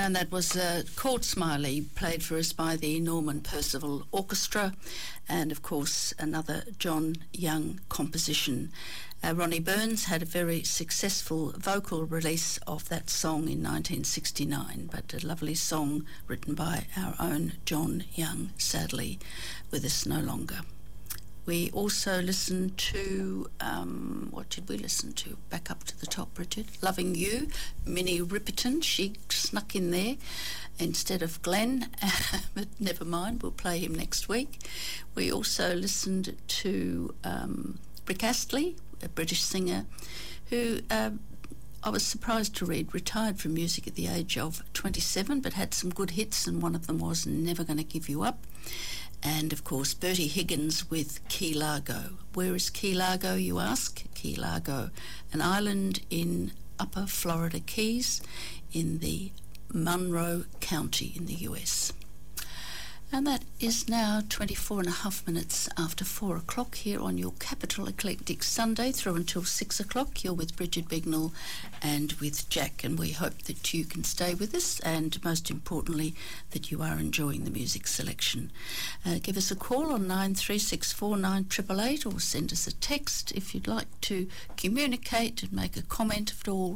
And that was Court Smiley, played for us by the Norman Percival Orchestra, and of course another John Young composition. Ronnie Burns had a very successful vocal release of that song in 1969, but a lovely song written by our own John Young, sadly with us no longer. We also listened to, what did we listen to? Back up to the top, Bridget. Loving You, Minnie Riperton. She snuck in there instead of Glenn, but never mind, we'll play him next week. We also listened to Rick Astley, a British singer, who I was surprised to read retired from music at the age of 27, but had some good hits, and one of them was Never Gonna Give You Up. And, of course, Bertie Higgins with Key Largo. Where is Key Largo, you ask? Key Largo, an island in Upper Florida Keys in the Monroe County in the US. And that is now 24 and a half minutes after 4 o'clock here on your Capital Eclectic Sunday through until 6 o'clock. You're with Bridget Bignell and with Jack, and we hope that you can stay with us, and most importantly that you are enjoying the music selection. Give us a call on 93649888 or send us a text if you'd like to communicate and make a comment at all.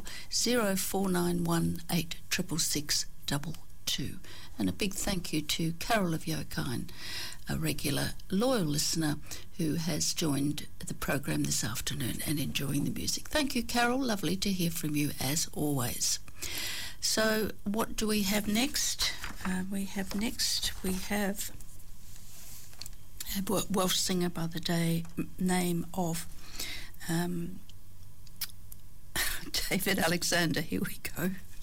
0491866622. And a big thank you to Carol of Yokine, a regular loyal listener who has joined the program this afternoon and enjoying the music. Thank you, Carol. Lovely to hear from you as always. So what do we have next? We have a Welsh singer by the name of David Alexander. Here we go.